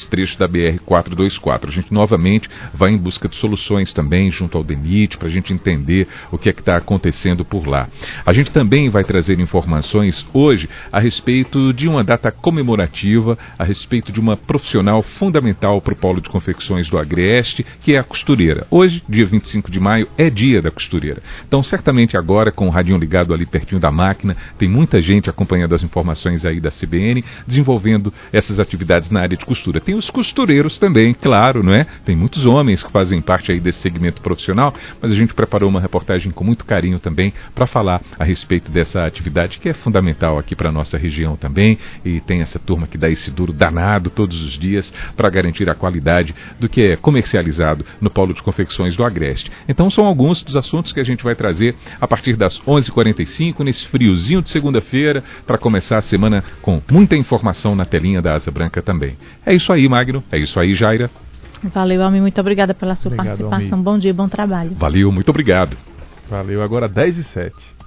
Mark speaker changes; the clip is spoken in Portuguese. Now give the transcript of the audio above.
Speaker 1: trecho da BR-424. A gente novamente vai em busca de soluções também junto ao DENIT para a gente entender o que é que está acontecendo por lá. A gente também vai trazer informações hoje a respeito de uma data comemorativa, a respeito de uma profissional fundamental para o Polo de Confecções do Agreste, que é a costureira. Hoje, dia 25 de maio, é dia da costureira. Então, certamente agora, com o radinho ligado ali pertinho da máquina, tem muita gente acompanhando as informações aí da CBN, desenvolvendo essas atividades na área de costura. Tem os costureiros também, claro, não é? Tem muitos homens que fazem parte aí desse segmento profissional, mas a gente preparou uma reportagem com muito carinho também para falar a respeito dessa atividade que é fundamental aqui para a nossa região também, e tem essa turma que dá esse duro danado todos os dias para garantir a qualidade do que é comercializado no Polo de Confecções do Agreste. Então são alguns dos assuntos que a gente vai trazer a partir das 11h45, nesse friozinho de segunda-feira, para começar a semana com muita informação na telinha da Asa Branca também. É isso aí, Magno. É isso aí, Jaira.
Speaker 2: Valeu, Almir. Muito obrigada pela sua participação.
Speaker 3: Almir.
Speaker 2: Bom dia, bom trabalho.
Speaker 1: Valeu, muito obrigado.
Speaker 3: Valeu. Agora 10h07.